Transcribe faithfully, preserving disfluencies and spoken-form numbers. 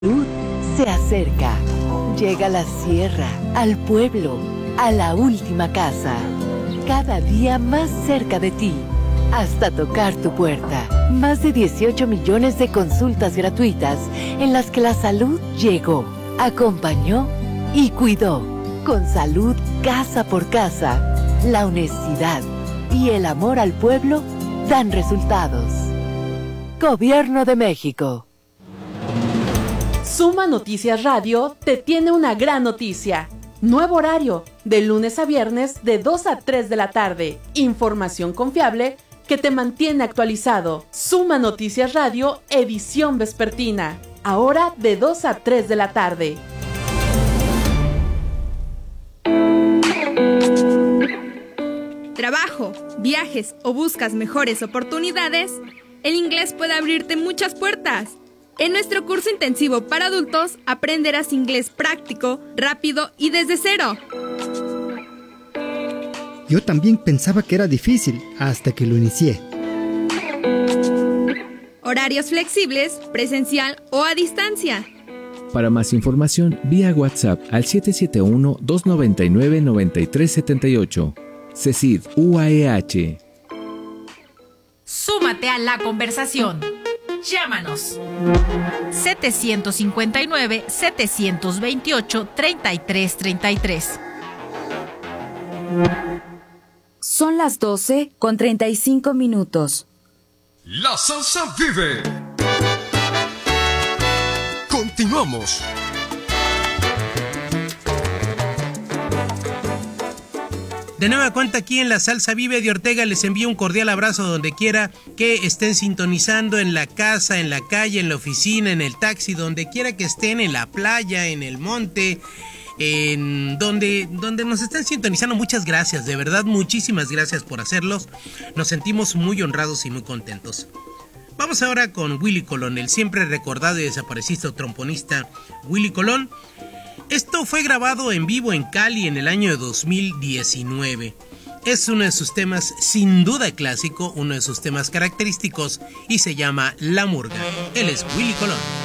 Se acerca, llega a la sierra, al pueblo, a la última casa, cada día más cerca de ti, hasta tocar tu puerta. Más de dieciocho millones de consultas gratuitas en las que la salud llegó, acompañó y cuidó. Con salud casa por casa, la honestidad y el amor al pueblo dan resultados. Gobierno de México. Suma Noticias Radio te tiene una gran noticia. Nuevo horario, de lunes a viernes de dos a tres de la tarde. Información confiable que te mantiene actualizado. Suma Noticias Radio, edición vespertina. Ahora de dos a tres de la tarde. Trabajo, viajes o buscas mejores oportunidades, el inglés puede abrirte muchas puertas. En nuestro curso intensivo para adultos aprenderás inglés práctico, rápido y desde cero. Yo también pensaba que era difícil hasta que lo inicié. Horarios flexibles, presencial o a distancia. Para más información, vía WhatsApp al siete siete uno, dos nueve nueve, nueve tres siete ocho. CECID U A E H. Súmate a la conversación. Llámanos. setecientos cincuenta y nueve, setecientos veintiocho, treinta y tres treinta y tres. Son las doce con treinta y cinco minutos. La salsa vive. Continuamos. De nueva cuenta aquí en La Salsa Vive de Ortega, les envío un cordial abrazo donde quiera que estén sintonizando, en la casa, en la calle, en la oficina, en el taxi, donde quiera que estén, en la playa, en el monte, en donde, donde nos estén sintonizando. Muchas gracias, de verdad, muchísimas gracias por hacerlos. Nos sentimos muy honrados y muy contentos. Vamos ahora con Willy Colón, el siempre recordado y desaparecido tromponista Willy Colón. Esto fue grabado en vivo en Cali en el año dos mil diecinueve. Es uno de sus temas sin duda clásico, uno de sus temas característicos, y se llama La Murga. Él es Willy Colón.